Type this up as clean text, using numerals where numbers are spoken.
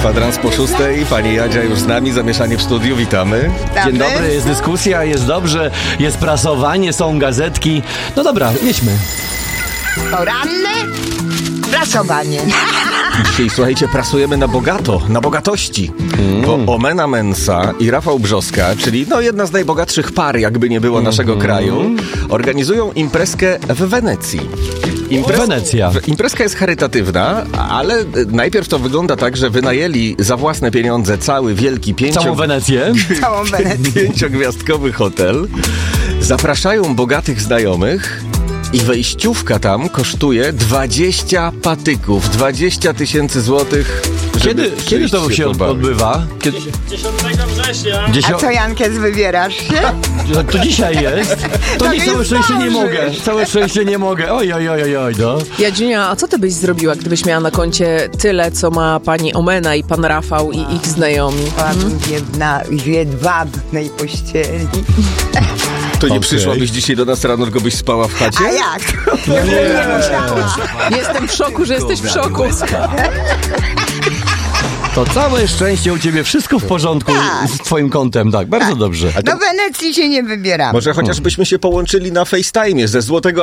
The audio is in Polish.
Kwadrans po 6. Pani Jadzia już z nami, zamieszanie w studiu, witamy. Dzień dobry, jest dyskusja, jest dobrze, jest prasowanie, są gazetki. No dobra, jedźmy. Poranne prasowanie. Dzisiaj, słuchajcie, prasujemy na bogato, na bogatości. Bo Omena Mensa i Rafał Brzoska, czyli jedna z najbogatszych par, jakby nie było naszego kraju, organizują imprezkę w Wenecji. Wenecja. Imprezka jest charytatywna, ale najpierw to wygląda tak, że wynajęli za własne pieniądze cały wielki Całą Wenecję. Całą Wenecję. 5-gwiazdkowy hotel. Zapraszają bogatych znajomych i wejściówka tam kosztuje 20 patyków, 20 000 złotych. Kiedy to się odbywa? 10 września. A co, Jankes, wybierasz się? To dzisiaj jest. To nie, nie całe szczęście nie zdążysz. mogę. Całe szczęście nie mogę. Oj, no. Jadziunia, a co ty byś zrobiła, gdybyś miała na koncie tyle, co ma pani Omena i pan Rafał i ich znajomi? Byłabym w jedwabnej pościeli. To nie Okej. przyszłabyś dzisiaj do nas rano, tylko byś spała w chacie? A jak? Nie musiała. Jestem w szoku, że jesteś w szoku. To całe szczęście u ciebie, wszystko w porządku z twoim kontem, tak, bardzo dobrze. Do Wenecji się nie wybieramy. Może chociażbyśmy się połączyli na FaceTime'ie ze Złotego